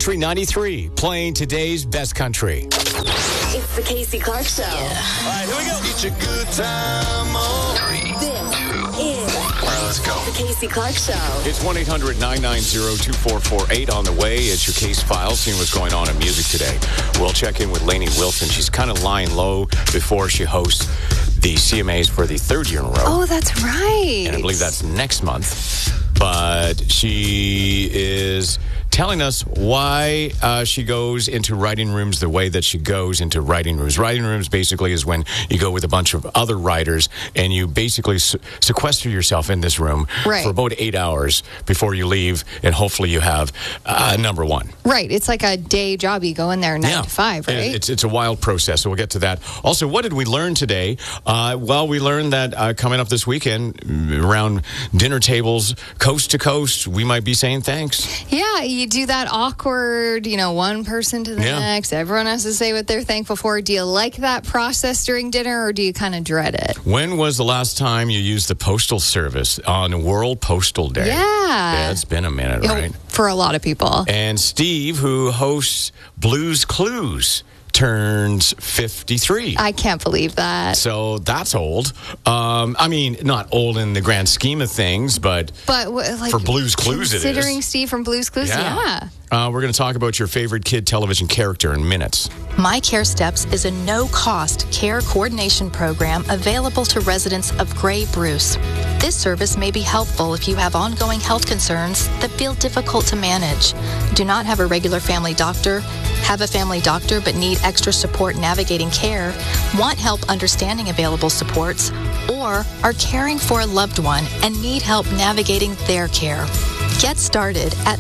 Country 93, playing today's best country. It's the Casey Clark Show. All right, here we go. It's a good time. This is All right, let's go. the Casey Clark Show. It's 1-800-990-2448 on the way. It's your case file, seeing what's going on in music today. We'll check in with Lainey Wilson. She's kind of lying low before she hosts the CMAs for the third year in a row. Oh, that's right. And I believe that's next month. But she is telling us why she goes into writing rooms the way that she goes into writing rooms. Writing rooms basically is when you go with a bunch of other writers and you basically sequester yourself in this room for about 8 hours before you leave, and hopefully you have number one. Right. It's like a day job. You go in there 9 to 5, right? It's a wild process, so we'll get to that. Also, what did we learn today? Well, we learned that coming up this weekend, around dinner tables, coast to coast, we might be saying thanks. Yeah, you do that awkward, one person to the next. Everyone has to say what they're thankful for. Do you like that process during dinner, or do you kind of dread it? When was the last time you used the Postal Service on World Postal Day? Yeah, it's been a minute, right? For a lot of people. And Steve, who hosts Blues Clues, turns 53. I can't believe that. So that's old. I mean, not old in the grand scheme of things, but for Blues Clues it is. Considering Steve from Blues Clues, yeah. We're going to talk about your favorite kid television character in minutes. My Care Steps is a no-cost care coordination program available to residents of Grey Bruce. This service may be helpful if you have ongoing health concerns that feel difficult to manage, do not have a regular family doctor, have a family doctor but need extra support navigating care, want help understanding available supports, or are caring for a loved one and need help navigating their care. Get started at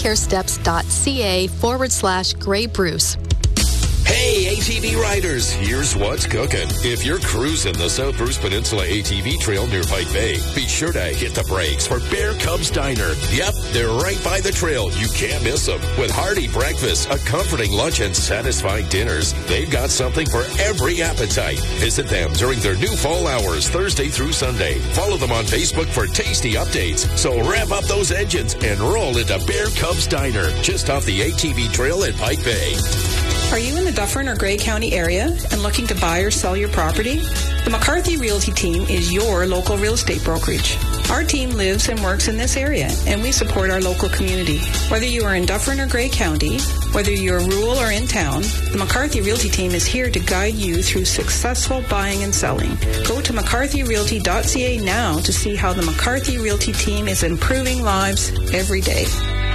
mycaresteps.ca/Grey Bruce. Hey, ATV riders, here's what's cooking. If you're cruising the South Bruce Peninsula ATV Trail near Pike Bay, be sure to hit the brakes for Bear Cubs Diner. Yep, they're right by the trail. You can't miss them. With hearty breakfast, a comforting lunch, and satisfying dinners, they've got something for every appetite. Visit them during their new fall hours, Thursday through Sunday. Follow them on Facebook for tasty updates. So rev up those engines and roll into Bear Cubs Diner, just off the ATV Trail at Pike Bay. Are you in the Dufferin or Grey County area and looking to buy or sell your property? The McCarthy Realty team is your local real estate brokerage. Our team lives and works in this area, and we support our local community. Whether you are in Dufferin or Grey County, whether you're rural or in town, the McCarthy Realty team is here to guide you through successful buying and selling. Go to mccarthyrealty.ca now to see how the McCarthy Realty team is improving lives every day.